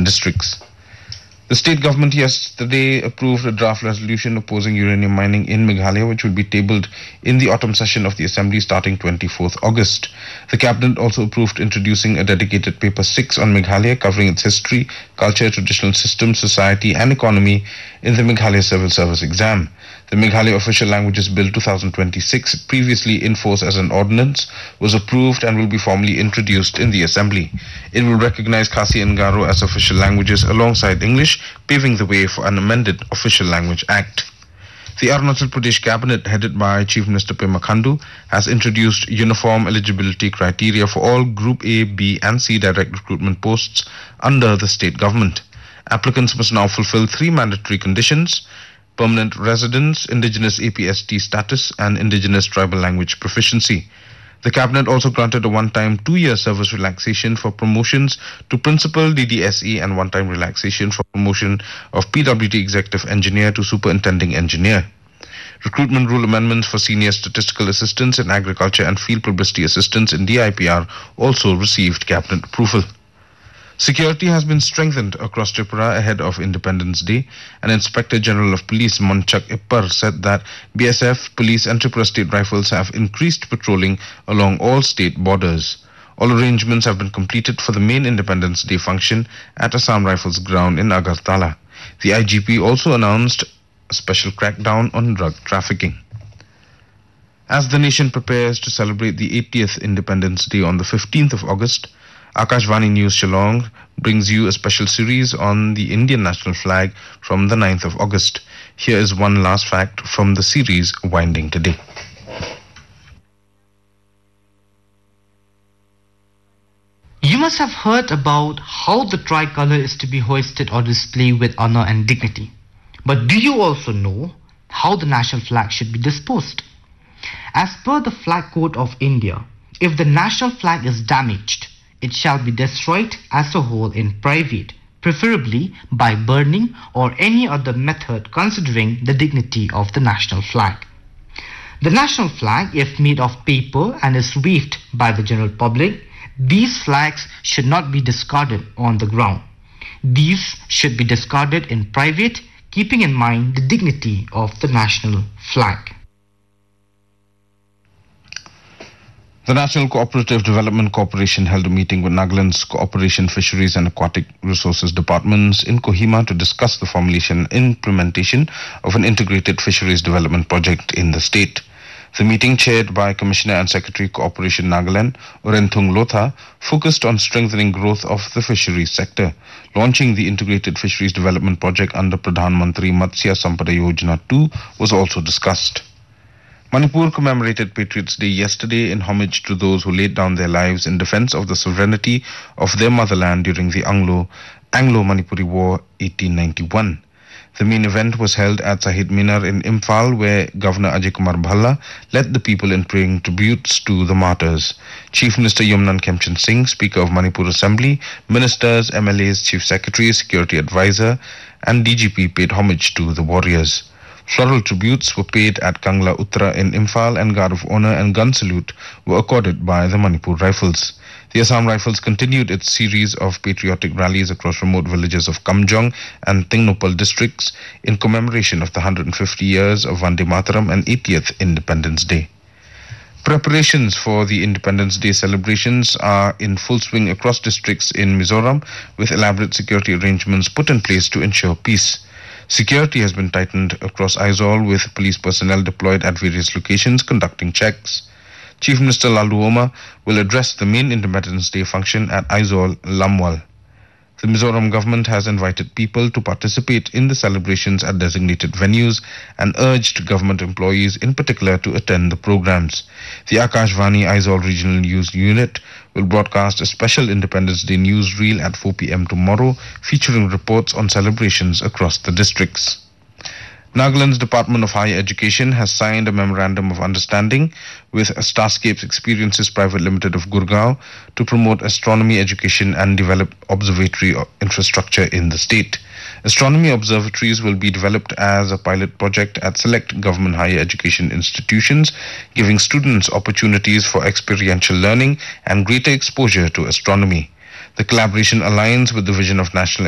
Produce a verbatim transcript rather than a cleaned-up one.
districts. The state government yesterday approved a draft resolution opposing uranium mining in Meghalaya, which will be tabled in the autumn session of the Assembly starting twenty-fourth August. The cabinet also approved introducing a dedicated paper six on Meghalaya covering its history, culture, traditional systems, society and economy in the Meghalaya Civil Service exam. The Meghalaya Official Languages Bill twenty twenty-six, previously in force as an ordinance, was approved and will be formally introduced in the Assembly. It will recognize Khasi and Garo as official languages alongside English, paving the way for an amended Official Language Act. The Arunachal Pradesh Cabinet, headed by Chief Minister Pema Khandu, has introduced uniform eligibility criteria for all Group A, B and C direct recruitment posts under the state government. Applicants must now fulfill three mandatory conditions: permanent residence, indigenous A P S T status and indigenous tribal language proficiency. The cabinet also granted a one-time two-year service relaxation for promotions to principal D D S E and one-time relaxation for promotion of P W D executive engineer to superintending engineer. Recruitment rule amendments for senior statistical assistants in agriculture and field publicity assistants in D I P R also received cabinet approval. Security has been strengthened across Tripura ahead of Independence Day, and Inspector General of Police Manchak Ippar said that B S F, Police and Tripura State Rifles have increased patrolling along all state borders. All arrangements have been completed for the main Independence Day function at Assam Rifles ground in Agartala. The I G P also announced a special crackdown on drug trafficking. As the nation prepares to celebrate the eightieth Independence Day on the fifteenth of August, Akashvani News Shillong brings you a special series on the Indian national flag from the ninth of August. Here is one last fact from the series winding today. You must have heard about how the tricolour is to be hoisted or displayed with honour and dignity. But do you also know how the national flag should be disposed? As per the Flag Code of India, if the national flag is damaged, it shall be destroyed as a whole in private, preferably by burning or any other method considering the dignity of the national flag. The national flag, if made of paper and is waved by the general public, these flags should not be discarded on the ground. These should be discarded in private, keeping in mind the dignity of the national flag. The National Cooperative Development Corporation held a meeting with Nagaland's Cooperation, Fisheries and Aquatic Resources Departments in Kohima to discuss the formulation and implementation of an integrated fisheries development project in the state. The meeting, chaired by Commissioner and Secretary Cooperation Nagaland, Orenthung Lotha, focused on strengthening growth of the fisheries sector. Launching the integrated fisheries development project under Pradhan Mantri Matsya Sampada Yojana two was also discussed. Manipur commemorated Patriots' Day yesterday in homage to those who laid down their lives in defense of the sovereignty of their motherland during the Anglo, Anglo-Manipuri War eighteen ninety-one. The main event was held at Sahid Minar in Imphal, where Governor Ajay Kumar Bhalla led the people in paying tributes to the martyrs. Chief Minister Yumnan Kemchan Singh, Speaker of Manipur Assembly, ministers, M L As, Chief Secretary, Security Advisor and D G P paid homage to the warriors. Floral tributes were paid at Kangla Uttara in Imphal, and Guard of Honor and gun salute were accorded by the Manipur Rifles. The Assam Rifles continued its series of patriotic rallies across remote villages of Kamjong and Tingnopal districts in commemoration of the one hundred fifty years of Vande Mataram and eightieth Independence Day. Preparations for the Independence Day celebrations are in full swing across districts in Mizoram, with elaborate security arrangements put in place to ensure peace. Security has been tightened across Aizawl, with police personnel deployed at various locations conducting checks. Chief Minister Lalu Oma will address the main Independence Day function at Aizawl, Lamwal. The Mizoram government has invited people to participate in the celebrations at designated venues and urged government employees in particular to attend the programs. The Akashvani Aizawl Regional News Unit will broadcast a special Independence Day newsreel at four p m tomorrow, featuring reports on celebrations across the districts. Nagaland's Department of Higher Education has signed a memorandum of understanding with Starscapes Experiences Private Limited of Gurgaon to promote astronomy education and develop observatory infrastructure in the state. Astronomy observatories will be developed as a pilot project at select government higher education institutions, giving students opportunities for experiential learning and greater exposure to astronomy. The collaboration aligns with the vision of National